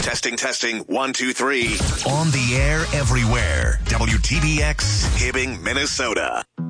Testing. 1, 2, 3. On the air everywhere. WTBX, Hibbing, Minnesota.